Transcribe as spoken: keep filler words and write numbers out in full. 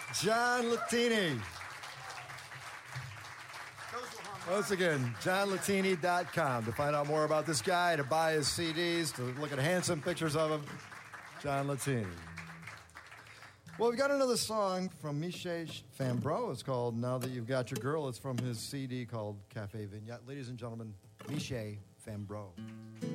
John Latini. Once again, john latini dot com to find out more about this guy, to buy his C Ds, to look at handsome pictures of him. John Latini. Well, we've got another song from Michel Fambreau. It's called Now That You've Got Your Girl. It's from his C D called Cafe Vignette. Ladies and gentlemen, Michel Fambreau.